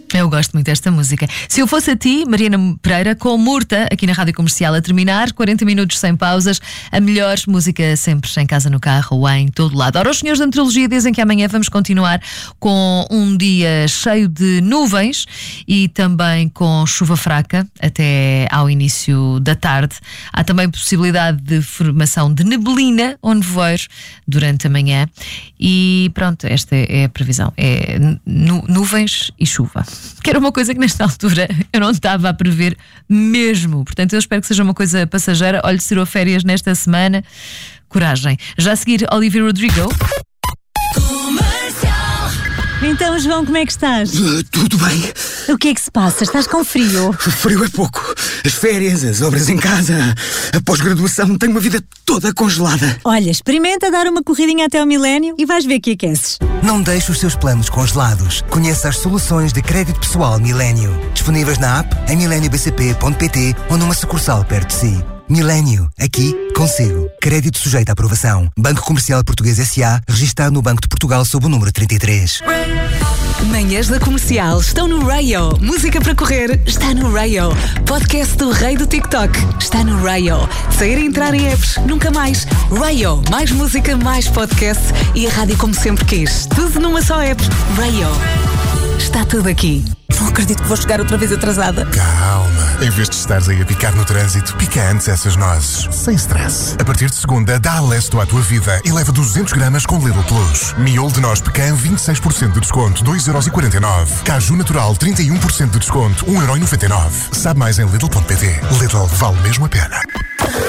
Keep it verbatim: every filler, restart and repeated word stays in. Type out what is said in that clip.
Eu gosto muito desta música. Se eu fosse a ti, Mariana Pereira, com Murta, aqui na Rádio Comercial, a terminar, quarenta minutos sem pausas, a melhor música sempre em casa, no carro ou em todo lado. Ora, os senhores da meteorologia dizem que amanhã vamos continuar com um dia cheio de nuvens e também com chuva fraca até ao início da tarde. Há também possibilidade de formação de neblina ou nevoeiro durante a manhã. E pronto, esta é a previsão. É nu- nuvens e chuva. Que era uma coisa que nesta altura eu não estava a prever mesmo. Portanto, eu espero que seja uma coisa passageira. Olhe, se tirou férias nesta semana, coragem. Já a seguir, Olivia Rodrigo. Então, João, como é que estás? Uh, tudo bem. O que é que se passa? Estás com frio? Frio é pouco. As férias, as obras em casa, a pós-graduação, tenho uma vida toda congelada. Olha, experimenta dar uma corridinha até ao milénio e vais ver que aqueces. Não deixe os seus planos congelados. Conheça as soluções de crédito pessoal Milênio. Disponíveis na app, em milênio b c p ponto p t ou numa sucursal perto de si. Milênio, aqui consigo. Crédito sujeito à aprovação. Banco Comercial Português S A, registado no Banco de Portugal sob o número trinta e três. Manhãs da Comercial estão no Rayo. Música para correr está no Rayo. Podcast do Rei do TikTok está no Rayo. Sair e entrar em apps, nunca mais. Rayo, mais música, mais podcast e a rádio como sempre quis. Tudo numa só app. Rayo. Está tudo aqui. Não acredito que vou chegar outra vez atrasada. Calma. Em vez de estares aí a picar no trânsito, pica antes essas nozes. Sem stress. A partir de segunda, dá Alesto à tua vida e leva duzentos gramas com Lidl Plus. Miolo de noz pecan, vinte e seis por cento de desconto, dois euros e quarenta e nove. Caju natural, trinta e um por cento de desconto, um euro e noventa e nove. Sabe mais em Lidl ponto p t. Lidl, vale mesmo a pena.